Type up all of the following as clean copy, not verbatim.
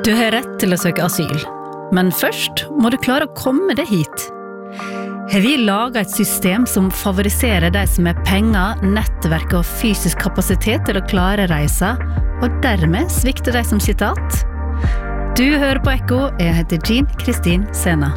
Du har rett til å søke asyl, men først må du klare å komme deg hit. Har vi laget et system som favoriserer de som har penger, nettverk og fysisk kapasitet til å klare reisa, og dermed svikter de som sitter att? Du hører på Ekko, jeg heter Jean Kristin Sena.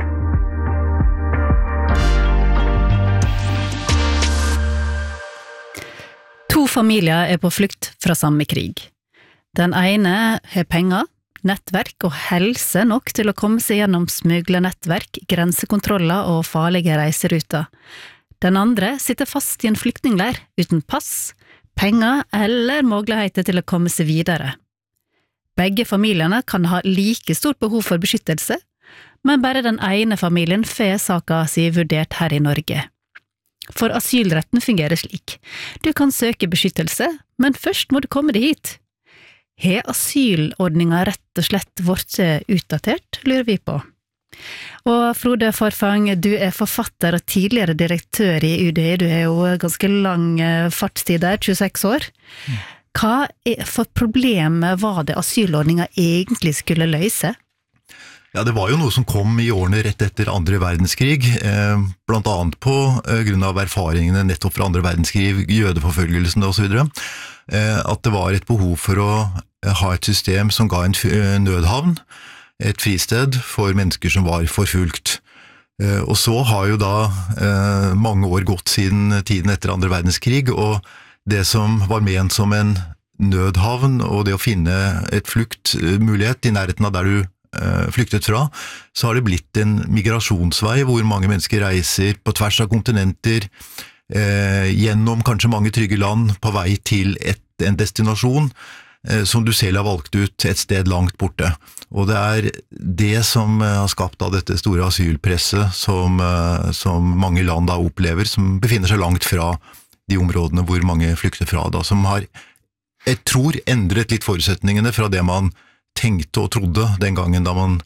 To familier er på flukt fra samme krig. Den ene har penger, nettverk og helse nok til å komme seg gjennom smuglernettverk, grensekontroller og farlige reiseruter. Den andre sitter fast i en flyktningleir uten pass, penger eller muligheter til å komme seg videre. Begge familiene kan ha like stort behov for beskyttelse, men bare den ene familien får saka si vurdert her i Norge. For asylretten fungerer slik. Du kan søke beskyttelse, men først må du komme deg hit. Har asylordninga rett og slett vært utdatert, lurer vi på. Og Frode Forfang, du er forfatter og tidligere direktør i UDI, du er jo ganske lang fartstid der, 26 år. Hva for problemet var det asylordninga egentlig skulle løse? Ja, det var jo noe som kom i årene rett etter andre verdenskrig, blant annet på grunn av erfaringene nettopp fra andre verdenskrig, jødeforfølgelsen og så videre, at det var et behov for å ha et system som ga en nødhavn, et fristed for mennesker som var forfulgt. Og så har jo da mange år gått siden tiden etter andre verdenskrig, og det som var ment som en nødhavn, og det å finne et fluktmulighet i nærheten av der du flyktet fra, så har det blitt en migrasjonsvei hvor mange mennesker reiser på tvers av kontinenter, gjennom kanskje mange trygge land på vei til en destinasjon som du selv har valgt ut et sted langt borte. Og det er det som har skapt av dette store asylpresset som mange land da opplever, som befinner seg langt fra de områdene hvor mange flykter fra, da, som har, jeg tror, endret litt forutsetningene fra det man tenkte og trodde den gangen da man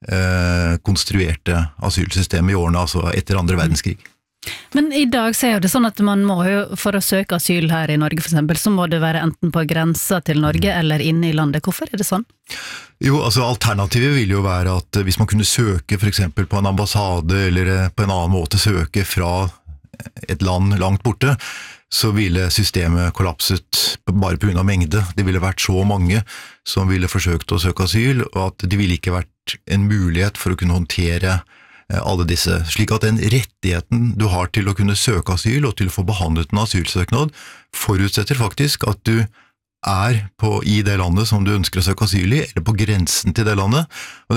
konstruerte asylsystemet i årene, altså etter andre verdenskrig. Men i dag så er det sånn at man må jo, for å søke asyl her i Norge for eksempel, så må det være enten på grensa til Norge eller inne i landet. Hvorfor er det sånn? Jo, altså alternativet vil jo være at hvis man kunne søke for eksempel på en ambassade eller på en annen måte søke fra et land langt borte, så ville systemet kollapset bare på grunn av mengde. Det ville vært så mange som ville forsøkt å søke asyl, og at det ville ikke vært en mulighet for å kunne håndtere alle disse, slik at den rettigheten du har til å kunne søke asyl og til å få behandlet en asylsøknad forutsetter faktisk at du er i det landet som du ønsker å søke asyl i, eller på grensen til det landet. Og